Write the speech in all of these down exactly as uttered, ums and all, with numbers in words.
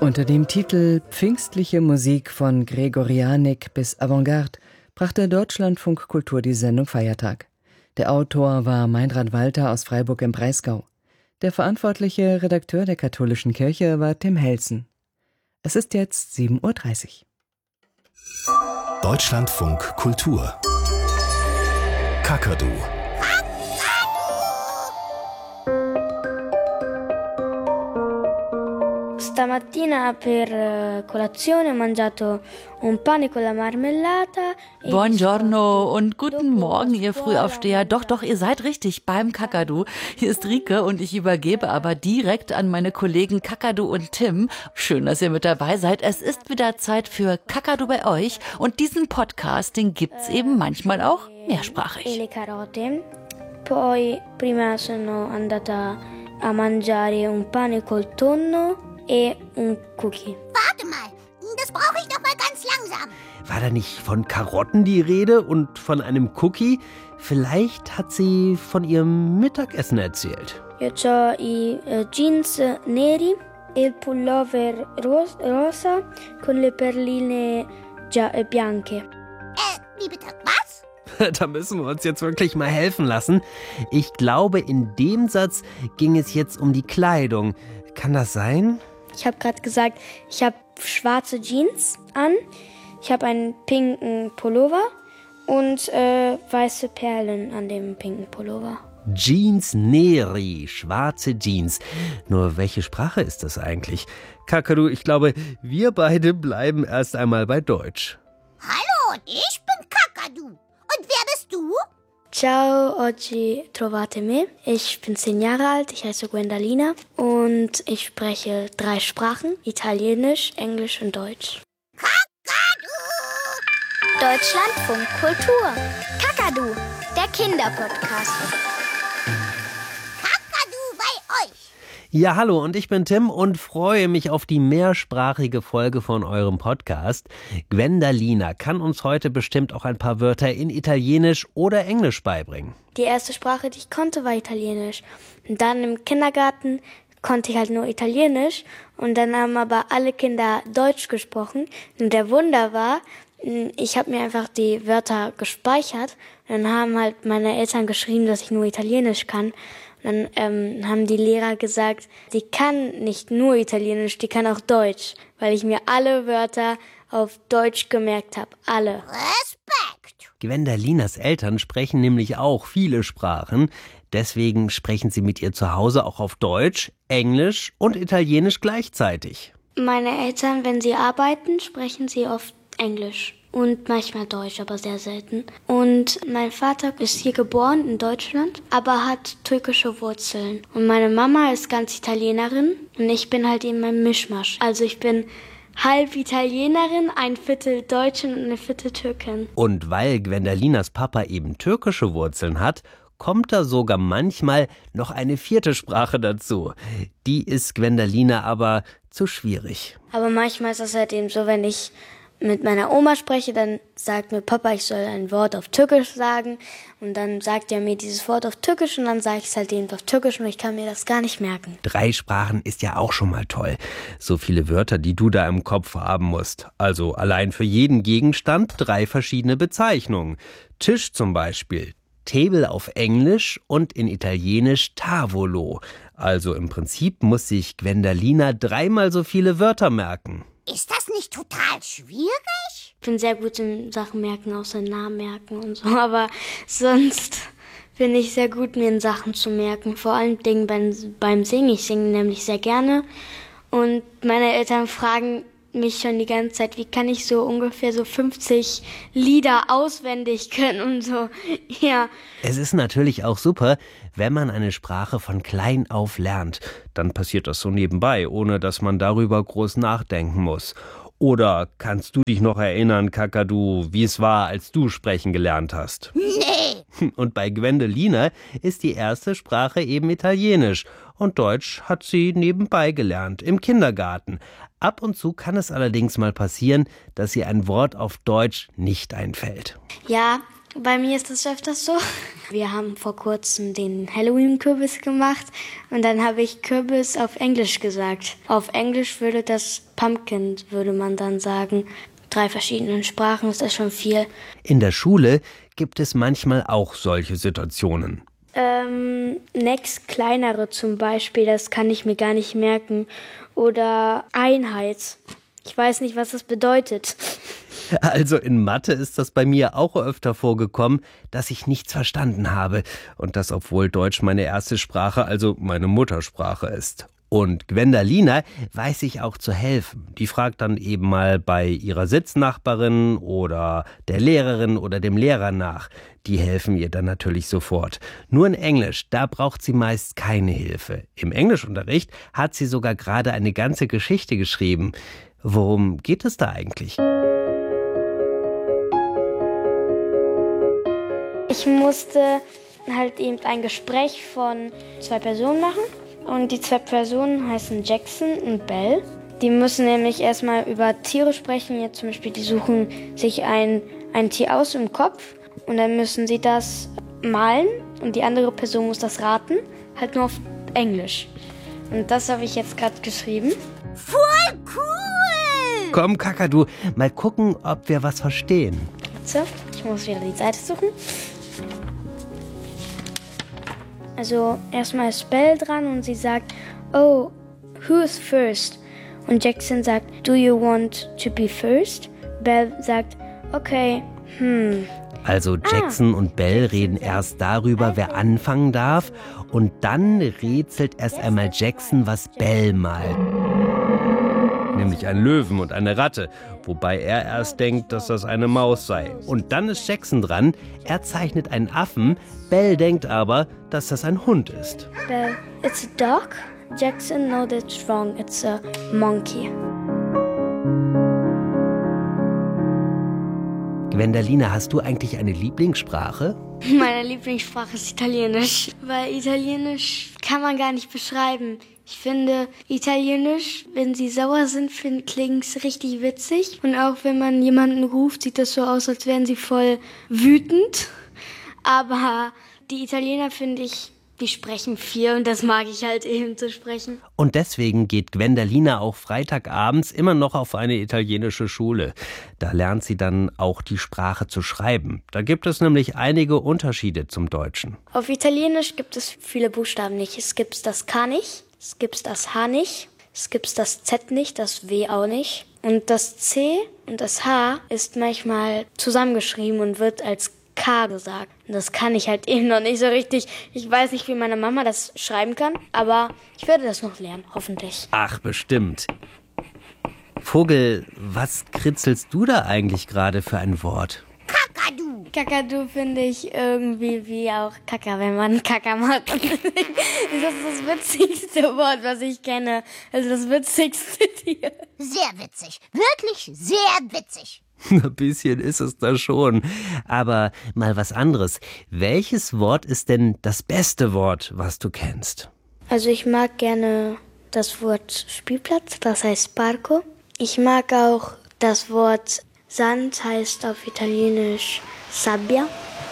Unter dem Titel Pfingstliche Musik von Gregorianik bis Avantgarde brachte Deutschlandfunk Kultur die Sendung Feiertag. Der Autor war Meinrad Walter aus Freiburg im Breisgau. Der verantwortliche Redakteur der katholischen Kirche war Tim Helsen. Es ist jetzt sieben Uhr dreißig. Deutschlandfunk Kultur Kakadu. Stamattina per colazione ho mangiato un pane con la marmellata. Buongiorno und guten Morgen, ihr Frühaufsteher. Doch, doch, ihr seid richtig beim Kakadu. Hier ist Rike und ich übergebe aber direkt an meine Kollegen Kakadu und Tim. Schön, dass ihr mit dabei seid. Es ist wieder Zeit für Kakadu bei euch und diesen Podcast, den gibt's eben manchmal auch mehrsprachig. E le carote. Poi prima sono andata a mangiare un pane col tonno e un cookie. Warte mal, das brauche ich noch mal ganz langsam. War da nicht von Karotten die Rede und von einem Cookie? Vielleicht hat sie von ihrem Mittagessen erzählt. Io ho i eh, jeans neri e il pullover ros- rosa con le perline gia- eh, bianche. Äh, wie bitte, was? Da müssen wir uns jetzt wirklich mal helfen lassen. Ich glaube, in dem Satz ging es jetzt um die Kleidung. Kann das sein? Ich habe gerade gesagt, ich habe schwarze Jeans an, ich habe einen pinken Pullover und äh, weiße Perlen an dem pinken Pullover. Jeans neri, schwarze Jeans. Nur welche Sprache ist das eigentlich? Kakadu, ich glaube, wir beide bleiben erst einmal bei Deutsch. Hallo, ich bin Kakadu. Und wer bist du? Ciao, oggi trovate me. Ich bin zehn Jahre alt, ich heiße Gwendalina und ich spreche drei Sprachen, Italienisch, Englisch und Deutsch. Kakadu! Deutschlandfunk Kultur. Kakadu, der Kinderpodcast. Kakadu bei euch. Ja, hallo, und ich bin Tim und freue mich auf die mehrsprachige Folge von eurem Podcast. Gwendalina kann uns heute bestimmt auch ein paar Wörter in Italienisch oder Englisch beibringen. Die erste Sprache, die ich konnte, war Italienisch. Und dann im Kindergarten konnte ich halt nur Italienisch. Und dann haben aber alle Kinder Deutsch gesprochen. Und der Wunder war, ich habe mir einfach die Wörter gespeichert. Und dann haben halt meine Eltern geschrieben, dass ich nur Italienisch kann. Dann ähm, haben die Lehrer gesagt, die kann nicht nur Italienisch, die kann auch Deutsch, weil ich mir alle Wörter auf Deutsch gemerkt habe. Alle. Respekt. Gwendalinas Eltern sprechen nämlich auch viele Sprachen. Deswegen sprechen sie mit ihr zu Hause auch auf Deutsch, Englisch und Italienisch gleichzeitig. Meine Eltern, wenn sie arbeiten, sprechen sie oft Englisch. Und manchmal Deutsch, aber sehr selten. Und mein Vater ist hier geboren in Deutschland, aber hat türkische Wurzeln. Und meine Mama ist ganz Italienerin und ich bin halt eben ein Mischmasch. Also ich bin halb Italienerin, ein Viertel Deutsche und eine Viertel Türkin. Und weil Gwendalinas Papa eben türkische Wurzeln hat, kommt da sogar manchmal noch eine vierte Sprache dazu. Die ist Gwendalina aber zu schwierig. Aber manchmal ist das halt eben so, wenn ich mit meiner Oma spreche, dann sagt mir Papa, ich soll ein Wort auf Türkisch sagen und dann sagt er mir dieses Wort auf Türkisch und dann sage ich es halt eben auf Türkisch und ich kann mir das gar nicht merken. Drei Sprachen ist ja auch schon mal toll. So viele Wörter, die du da im Kopf haben musst. Also allein für jeden Gegenstand drei verschiedene Bezeichnungen. Tisch zum Beispiel. Table auf Englisch und in Italienisch Tavolo. Also im Prinzip muss sich Gwendalina dreimal so viele Wörter merken. Ist das nicht total schwierig? Ich bin sehr gut in Sachen merken, außer Namen merken und so, aber sonst bin ich sehr gut, mir in Sachen zu merken. Vor allen Dingen beim, beim Singen. Ich singe nämlich sehr gerne und meine Eltern fragen mich schon die ganze Zeit, wie kann ich so ungefähr so fünfzig Lieder auswendig können und so, ja. Es ist natürlich auch super, wenn man eine Sprache von klein auf lernt. Dann passiert das so nebenbei, ohne dass man darüber groß nachdenken muss. Oder kannst du dich noch erinnern, Kakadu, wie es war, als du sprechen gelernt hast? Nee. Und bei Gwendalina ist die erste Sprache eben Italienisch. Und Deutsch hat sie nebenbei gelernt, im Kindergarten. Ab und zu kann es allerdings mal passieren, dass ihr ein Wort auf Deutsch nicht einfällt. Ja, Bei mir ist das öfters so. Wir haben vor kurzem den Halloween-Kürbis gemacht und dann habe ich Kürbis auf Englisch gesagt. Auf Englisch würde das Pumpkin, würde man dann sagen. Drei verschiedenen Sprachen ist das schon viel. In der Schule gibt es manchmal auch solche Situationen. Ähm, Next kleinere zum Beispiel, das kann ich mir gar nicht merken. Oder Einheit. Ich weiß nicht, was das bedeutet. Also in Mathe ist das bei mir auch öfter vorgekommen, dass ich nichts verstanden habe. Und das, obwohl Deutsch meine erste Sprache, also meine Muttersprache ist. Und Gwendalina weiß sich auch zu helfen. Die fragt dann eben mal bei ihrer Sitznachbarin oder der Lehrerin oder dem Lehrer nach. Die helfen ihr dann natürlich sofort. Nur in Englisch, da braucht sie meist keine Hilfe. Im Englischunterricht hat sie sogar gerade eine ganze Geschichte geschrieben. Worum geht es da eigentlich? Ich musste halt eben ein Gespräch von zwei Personen machen. Und die zwei Personen heißen Jackson und Belle. Die müssen nämlich erstmal über Tiere sprechen. Jetzt zum Beispiel, die suchen sich ein, ein Tier aus im Kopf. Und dann müssen sie das malen. Und die andere Person muss das raten. Halt nur auf Englisch. Und das habe ich jetzt gerade geschrieben. Voll cool! Komm, Kakadu, mal gucken, ob wir was verstehen. So, ich muss wieder die Seite suchen. Also erstmal ist Belle dran und sie sagt, oh, who is first? Und Jackson sagt, do you want to be first? Belle sagt, okay, hm. Also Jackson ah. und Belle reden erst darüber, wer anfangen darf. Und dann rätselt erst einmal Jackson, was Belle malt. Nämlich einen Löwen und eine Ratte. Wobei er erst denkt, dass das eine Maus sei. Und dann ist Jackson dran, er zeichnet einen Affen. Belle denkt aber, dass das ein Hund ist. Belle, it's a dog. Jackson, no, that's wrong, it's a monkey. Gwendalina, hast du eigentlich eine Lieblingssprache? Meine Lieblingssprache ist Italienisch, weil Italienisch kann man gar nicht beschreiben. Ich finde Italienisch, wenn sie sauer sind, klingt es richtig witzig. Und auch wenn man jemanden ruft, sieht das so aus, als wären sie voll wütend. Aber die Italiener, finde ich, die sprechen viel und das mag ich halt eben zu sprechen. Und deswegen geht Gwendalina auch freitagabends immer noch auf eine italienische Schule. Da lernt sie dann auch die Sprache zu schreiben. Da gibt es nämlich einige Unterschiede zum Deutschen. Auf Italienisch gibt es viele Buchstaben nicht. Es gibt das K nicht, es gibt das H nicht, es gibt das Z nicht, das W auch nicht. Und das C und das H ist manchmal zusammengeschrieben und wird als K gesagt. Und das kann ich halt eben noch nicht so richtig. Ich weiß nicht, wie meine Mama das schreiben kann, aber ich werde das noch lernen, hoffentlich. Ach, bestimmt. Vogel, was kritzelst du da eigentlich gerade für ein Wort? Kakadu. Kakadu finde ich irgendwie wie auch Kaka, wenn man Kaka macht. Das ist das witzigste Wort, was ich kenne. Also das witzigste Tier. Sehr witzig. Wirklich sehr witzig. Ein bisschen ist es da schon. Aber mal was anderes. Welches Wort ist denn das beste Wort, was du kennst? Also ich mag gerne das Wort Spielplatz, das heißt Parco. Ich mag auch das Wort Sand, heißt auf Italienisch Sabbia.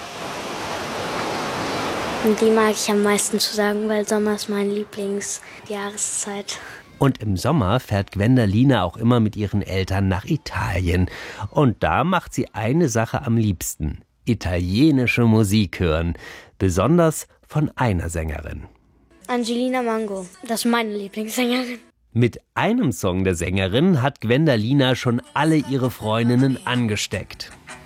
Und die mag ich am meisten zu sagen, weil Sommer ist meine Lieblingsjahreszeit. Und im Sommer fährt Gwendalina auch immer mit ihren Eltern nach Italien. Und da macht sie eine Sache am liebsten: italienische Musik hören. Besonders von einer Sängerin. Angelina Mango, das ist meine Lieblingssängerin. Mit einem Song der Sängerin hat Gwendalina schon alle ihre Freundinnen angesteckt.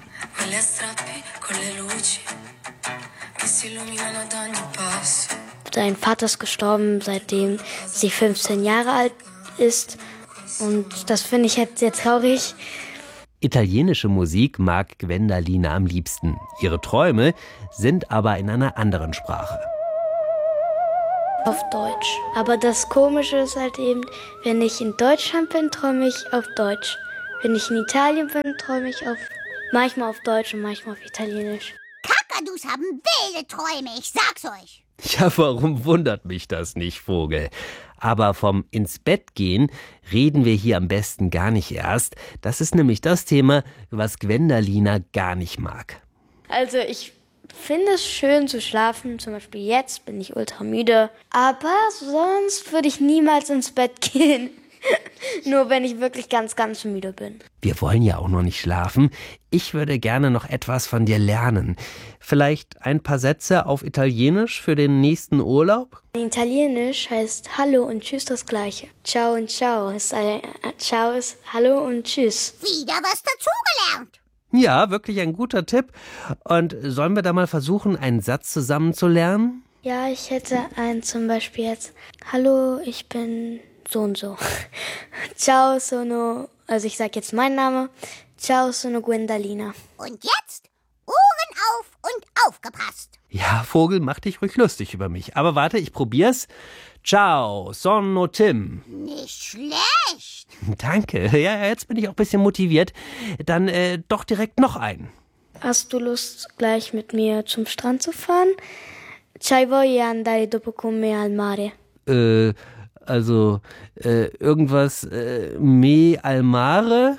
Sein Vater ist gestorben, seitdem sie fünfzehn Jahre alt ist. Und das finde ich halt sehr traurig. Italienische Musik mag Gwendalina am liebsten. Ihre Träume sind aber in einer anderen Sprache. Auf Deutsch. Aber das Komische ist halt eben, wenn ich in Deutschland bin, träume ich auf Deutsch. Wenn ich in Italien bin, träume ich auf manchmal auf Deutsch und manchmal auf Italienisch. Kakadus haben wilde Träume, ich sag's euch. Ja, warum wundert mich das nicht, Vogel? Aber vom ins Bett gehen reden wir hier am besten gar nicht erst. Das ist nämlich das Thema, was Gwendalina gar nicht mag. Also ich finde es schön zu schlafen. Zum Beispiel jetzt bin ich ultra müde. Aber sonst würde ich niemals ins Bett gehen. Nur wenn ich wirklich ganz, ganz müde bin. Wir wollen ja auch noch nicht schlafen. Ich würde gerne noch etwas von dir lernen. Vielleicht ein paar Sätze auf Italienisch für den nächsten Urlaub? In Italienisch heißt Hallo und Tschüss das Gleiche. Ciao und Ciao ist, äh, Ciao ist Hallo und Tschüss. Wieder was dazugelernt. Ja, wirklich ein guter Tipp. Und sollen wir da mal versuchen, einen Satz zusammen zu lernen? Ja, ich hätte einen zum Beispiel jetzt. Hallo, ich bin so und so. Ciao sono, also ich sag jetzt meinen Namen. Ciao sono Gwendalina. Und jetzt Ohren auf und aufgepasst. Ja, Vogel, mach dich ruhig lustig über mich. Aber warte, ich probier's. Ciao, sono Tim. Nicht schlecht. Danke. Ja, jetzt bin ich auch ein bisschen motiviert. Dann äh, doch direkt noch einen. Hast du Lust, gleich mit mir zum Strand zu fahren? C'hai voglia andare dopo con me al mare? Äh, also, äh, irgendwas, äh, me al mare?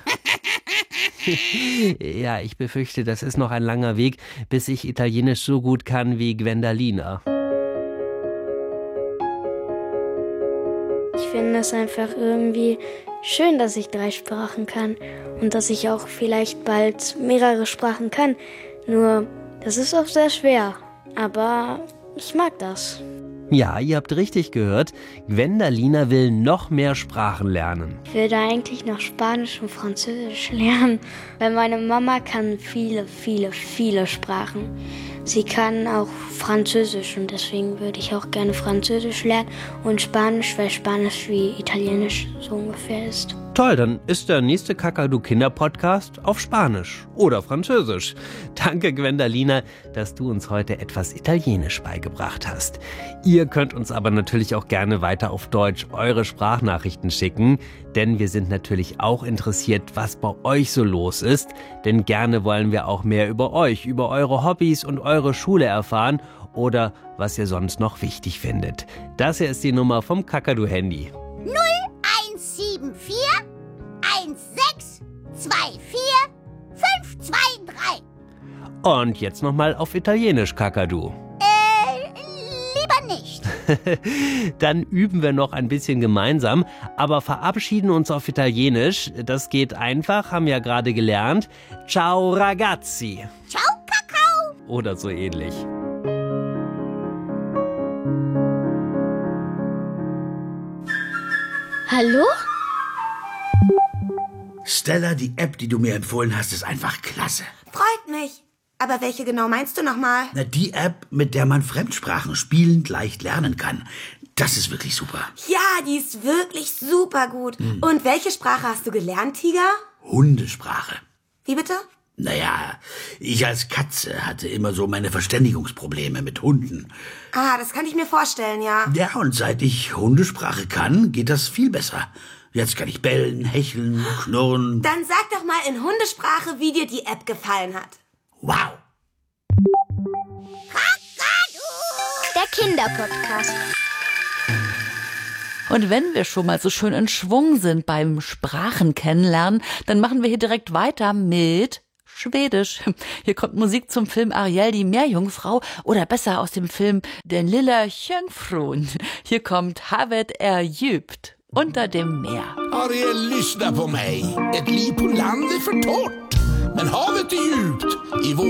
Ja, ich befürchte, das ist noch ein langer Weg, bis ich Italienisch so gut kann wie Gwendalina. Ich finde es einfach irgendwie schön, dass ich drei Sprachen kann und dass ich auch vielleicht bald mehrere Sprachen kann. Nur, das ist auch sehr schwer, aber ich mag das. Ja, ihr habt richtig gehört, Gwendalina will noch mehr Sprachen lernen. Ich würde eigentlich noch Spanisch und Französisch lernen, weil meine Mama kann viele, viele, viele Sprachen. Sie kann auch Französisch und deswegen würde ich auch gerne Französisch lernen und Spanisch, weil Spanisch wie Italienisch so ungefähr ist. Toll, dann ist der nächste Kakadu-Kinder-Podcast auf Spanisch oder Französisch. Danke, Gwendalina, dass du uns heute etwas Italienisch beigebracht hast. Ihr könnt uns aber natürlich auch gerne weiter auf Deutsch eure Sprachnachrichten schicken, denn wir sind natürlich auch interessiert, was bei euch so los ist. Denn gerne wollen wir auch mehr über euch, über eure Hobbys und eure Schule erfahren oder was ihr sonst noch wichtig findet. Das hier ist die Nummer vom Kakadu-Handy. null eins sieben vier eins sechs zwei vier fünf zwei drei. Und jetzt nochmal auf Italienisch, Kakadu. Äh, lieber nicht. Dann üben wir noch ein bisschen gemeinsam, aber verabschieden uns auf Italienisch. Das geht einfach, haben wir ja gerade gelernt. Ciao ragazzi. Ciao, Kakao. Oder so ähnlich. Hallo? Stella, die App, die du mir empfohlen hast, ist einfach klasse. Freut mich. Aber welche genau meinst du nochmal? Na, die App, mit der man Fremdsprachen spielend leicht lernen kann. Das ist wirklich super. Ja, die ist wirklich super gut. Hm. Und welche Sprache hast du gelernt, Tiger? Hundesprache. Wie bitte? Naja, ich als Katze hatte immer so meine Verständigungsprobleme mit Hunden. Ah, das kann ich mir vorstellen, ja. Ja, und seit ich Hundesprache kann, geht das viel besser. Jetzt kann ich bellen, hecheln, knurren. Dann sag doch mal in Hundesprache, wie dir die App gefallen hat. Wow. Der Kinderpodcast. Und wenn wir schon mal so schön in Schwung sind beim Sprachen kennenlernen, dann machen wir hier direkt weiter mit Schwedisch. Hier kommt Musik zum Film Ariel, die Meerjungfrau, oder besser aus dem Film Den lilla Jungfrun. Hier kommt Havet er djupt, unter dem Meer. Ariel, lyssna på mig. Ett liv på land är för torrt. Men havet är djupt. I vår